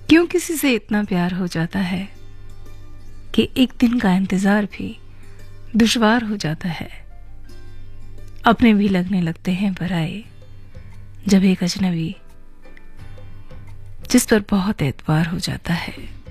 क्यों किसी से इतना प्यार हो जाता है कि एक दिन का इंतजार भी दुश्वार हो जाता है। अपने भी लगने लगते हैं पराए जब एक अजनबी जिस पर बहुत एतबार हो जाता है।